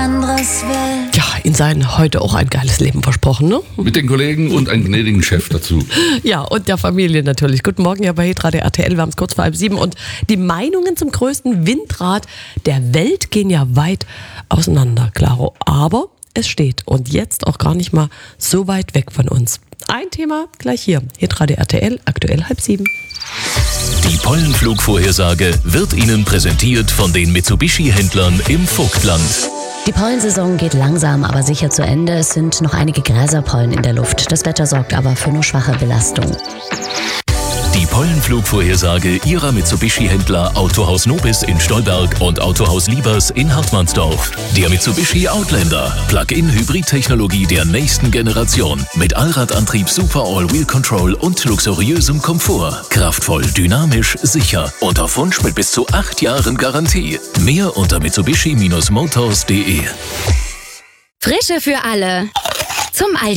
anderes will. Ja, Ihnen seien heute auch ein geiles Leben versprochen, ne? Mit den Kollegen und einem gnädigen Chef dazu. Ja, und der Familie natürlich. Guten Morgen hier bei Hitradio RTL, wir haben es kurz vor 6:30 und die Meinungen zum größten Windrad der Welt gehen ja weit auseinander, klaro. Aber es steht und jetzt auch gar nicht mal so weit weg von uns. Ein Thema gleich hier, Hitradio RTL, aktuell 6:30. Die Pollenflugvorhersage wird Ihnen präsentiert von den Mitsubishi-Händlern im Vogtland. Die Pollensaison geht langsam, aber sicher zu Ende. Es sind noch einige Gräserpollen in der Luft. Das Wetter sorgt aber für nur schwache Belastung. Die Pollenflugvorhersage Ihrer Mitsubishi-Händler Autohaus Nobis in Stolberg und Autohaus Liebers in Hartmannsdorf. Der Mitsubishi Outlander. Plug-in-Hybrid-Technologie der nächsten Generation. Mit Allradantrieb, Super All-Wheel Control und luxuriösem Komfort. Kraftvoll, dynamisch, sicher. Und auf Wunsch mit bis zu 8 Jahren Garantie. Mehr unter Mitsubishi-Motors.de. Frische für alle. Zum